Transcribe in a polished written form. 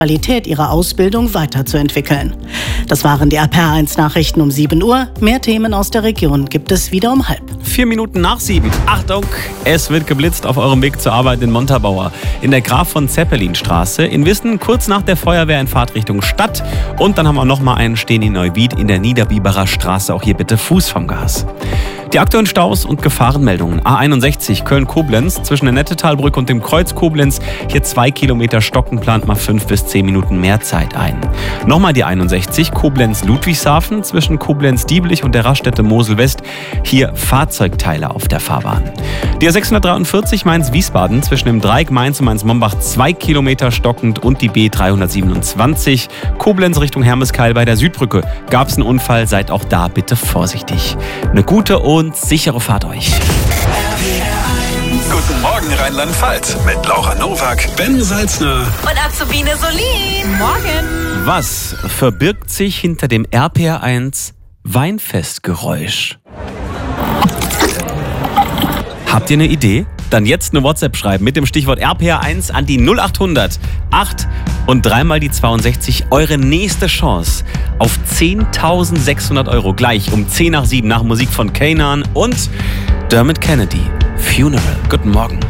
Qualität ihrer Ausbildung weiterzuentwickeln. Das waren die RPR1-Nachrichten um 7 Uhr. Mehr Themen aus der Region gibt es wieder um 6:30. 4 Minuten nach 7. Achtung, es wird geblitzt auf eurem Weg zur Arbeit in Montabaur. In der Graf von Zeppelin-Straße. In Wissen kurz nach der Feuerwehr in Fahrtrichtung Stadt. Und dann haben wir nochmal einen stehen in Neuwied in der Niederbiberer Straße. Auch hier bitte Fuß vom Gas. Die aktuellen Staus und Gefahrenmeldungen. A61 Köln-Koblenz zwischen der Nettetalbrücke und dem Kreuz Koblenz. Hier 2 Kilometer stocken, plant mal 5 bis 10 Minuten mehr Zeit ein. Nochmal die 61 Koblenz-Ludwigshafen zwischen Koblenz-Diebelich und der Raststätte Mosel-West. Hier Fahrzeugteile auf der Fahrbahn. Die A643 Mainz-Wiesbaden zwischen dem Dreieck Mainz und Mainz-Mombach 2 Kilometer stockend und die B327 Koblenz Richtung Hermeskeil bei der Südbrücke. Gab es einen Unfall, seid auch da bitte vorsichtig. Eine gute und sichere Fahrt euch. Guten Morgen Rheinland-Pfalz mit Laura Nowak, Ben Salzner und Azubine Solin. Morgen. Was verbirgt sich hinter dem RPR1 Weinfestgeräusch? Habt ihr eine Idee? Dann jetzt eine WhatsApp schreiben mit dem Stichwort RPR1 an die 0800 8 und dreimal die 62. Eure nächste Chance auf 10.600 € gleich um 10 nach 7 nach Musik von Kanan und Dermot Kennedy. Funeral. Guten Morgen.